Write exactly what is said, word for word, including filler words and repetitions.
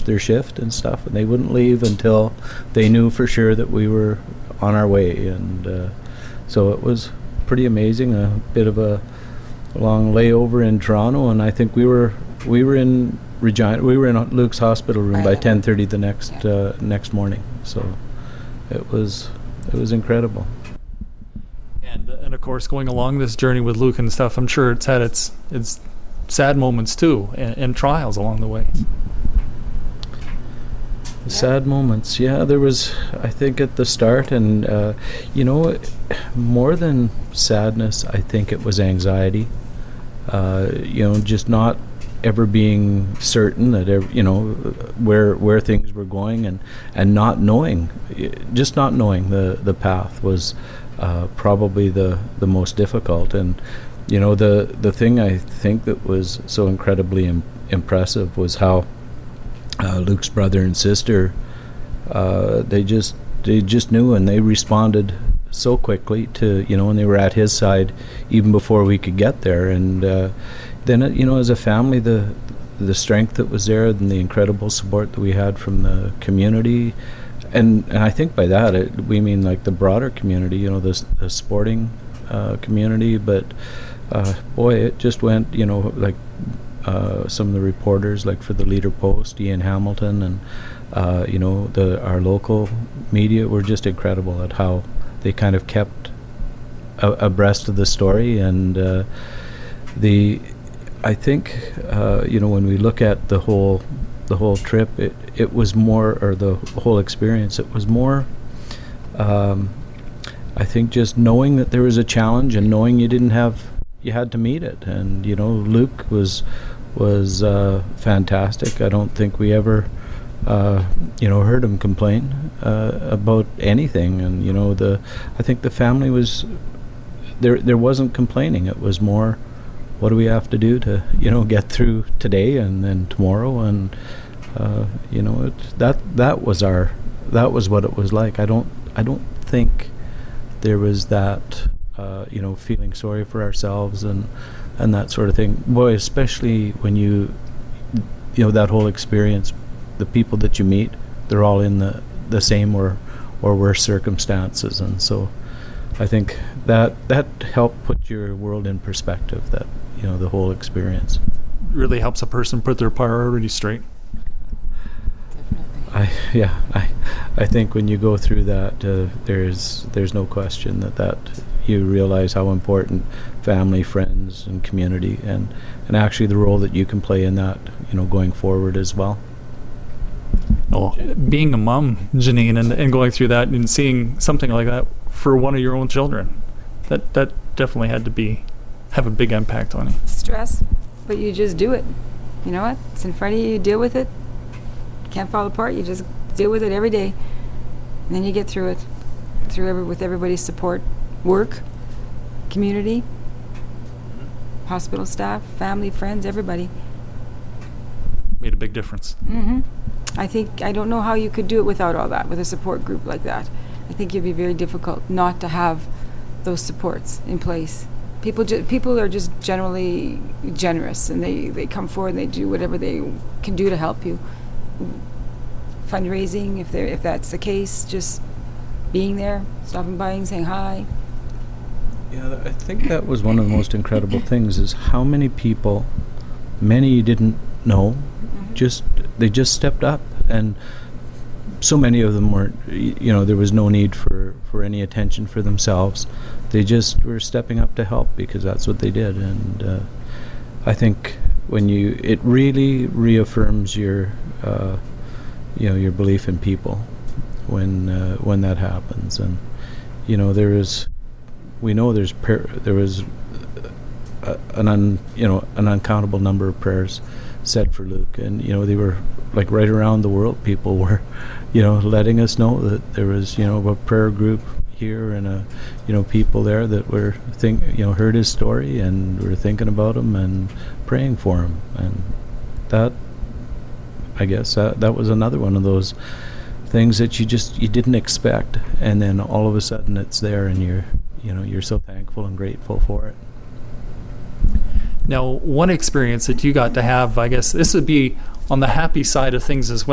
finished their shift and stuff, and they wouldn't leave until they knew for sure that we were on our way. And uh, so it was pretty amazing. A bit of a long layover in Toronto, and I think we were we were in Regina. We were in Luke's hospital room by ten thirty the next uh, next morning. So it was it was incredible. And and of course, going along this journey with Luke and stuff, I'm sure it's had its its sad moments too, and, and trials along the way. Yeah. Sad moments, yeah. There was, I think, at the start, and uh, you know, more than sadness, I think it was anxiety. Uh, you know, just not ever being certain that ever, you know where where things were going, and and not knowing, just not knowing the the path was uh, probably the the most difficult. And you know, the the thing I think that was so incredibly im- impressive was how uh, Luke's brother and sister, uh, they just they just knew, and they responded so quickly to, you know, and they were at his side even before we could get there. And uh, then, uh, you know, as a family, the the strength that was there, and the incredible support that we had from the community, and and I think by that it, we mean like the broader community, you know, the, the sporting uh, community. But uh, boy, it just went, you know, like uh, some of the reporters, like for the Leader Post, Ian Hamilton, and uh, you know, the our local media were just incredible at how they kind of kept a, abreast of the story. And uh, the I think uh, you know, when we look at the whole the whole trip, it it was more, or the whole experience, it was more um, I think just knowing that there was a challenge, and knowing you didn't have you had to meet it. And you know, Luke was was uh, fantastic. I don't think we ever Uh, you know, heard him complain uh, about anything. And you know, the I think the family was there. There wasn't complaining. It was more, what do we have to do to, you know, get through today and then tomorrow. And uh, you know, it, that that was our that was what it was like. I don't I don't think there was that uh, you know, feeling sorry for ourselves and and that sort of thing. Boy, especially when you you know, that whole experience. The people that you meet, they're all in the, the same or or worse circumstances. And so I think that that helped put your world in perspective, that, you know, the whole experience Really helps a person put their priorities straight. I yeah I I think when you go through that, uh, there's there's no question that that you realize how important family, friends, and community, and and actually the role that you can play in that, you know, going forward as well. Oh, being a mom, Janine, and, and going through that and seeing something like that for one of your own children, that that definitely had to be have a big impact on you. Stress, but you just do it. You know what? It's in front of you. You deal with it. You can't fall apart. You just deal with it every day, and then you get through it. Through every with everybody's support, work, community, hospital staff, family, friends, everybody. Made a big difference. Mm-hmm. I think, I don't know how you could do it without all that, with a support group like that. I think it'd be very difficult not to have those supports in place. People ju- people are just generally generous, and they, they come forward and they do whatever they can do to help you. Fundraising, if they're if that's the case, just being there, stopping by and saying hi. Yeah, I think that was one of the most incredible things, is how many people, many you didn't know, mm-hmm. just they just stepped up. And so many of them weren't, you know, there was no need for, for any attention for themselves. They just were stepping up to help because that's what they did. And uh, I think when you, it really reaffirms your, uh, you know, your belief in people when uh, when that happens. And you know, there is, we know there's prayer, there was uh, an un, you know, an uncountable number of prayers said for Luke, and you know, they were like right around the world. People were, you know, letting us know that there was, you know, a prayer group here, and a, you know, people there that were think, you know, heard his story and were thinking about him and praying for him. And that, I guess, that that was another one of those things that you just you didn't expect, and then all of a sudden it's there, and you're, you know, you're so thankful and grateful for it. Now, one experience that you got to have, I guess this would be on the happy side of things as well.